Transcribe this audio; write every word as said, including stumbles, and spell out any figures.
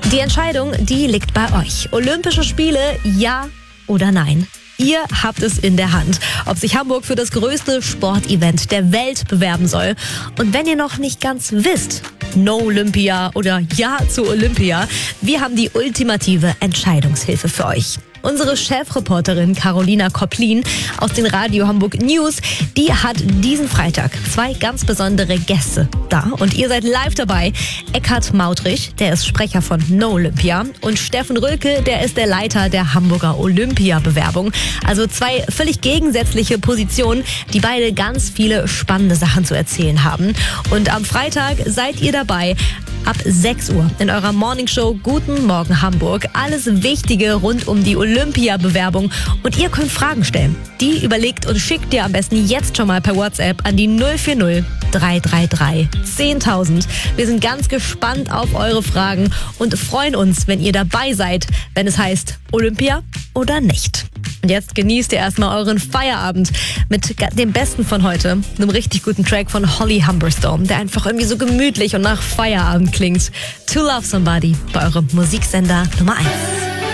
Die Entscheidung, die liegt bei euch. Olympische Spiele, ja oder nein? Ihr habt es in der Hand, ob sich Hamburg für das größte Sportevent der Welt bewerben soll. Und wenn ihr noch nicht ganz wisst, No Olympia oder Ja zu Olympia, wir haben die ultimative Entscheidungshilfe für euch. Unsere Chefreporterin Carolina Koplin aus den Radio Hamburg News, die hat diesen Freitag zwei ganz besondere Gäste da. Und ihr seid live dabei. Eckhard Mautrich, der ist Sprecher von No Olympia. Und Steffen Rülke, der ist der Leiter der Hamburger Olympia-Bewerbung. Also zwei völlig gegensätzliche Positionen, die beide ganz viele spannende Sachen zu erzählen haben. Und am Freitag seid ihr dabei. Ab sechs Uhr in eurer Morningshow Guten Morgen Hamburg. Alles Wichtige rund um die Olympia-Bewerbung. Und ihr könnt Fragen stellen. Die überlegt und schickt ihr am besten jetzt schon mal per WhatsApp an die null vier null drei drei drei zehntausend. Wir sind ganz gespannt auf eure Fragen und freuen uns, wenn ihr dabei seid, wenn es heißt Olympia oder nicht. Und jetzt genießt ihr erstmal euren Feierabend mit dem Besten von heute. Einem richtig guten Track von Holly Humberstone, der einfach irgendwie so gemütlich und nach Feierabend klingt. To Love Somebody bei eurem Musiksender Nummer eins.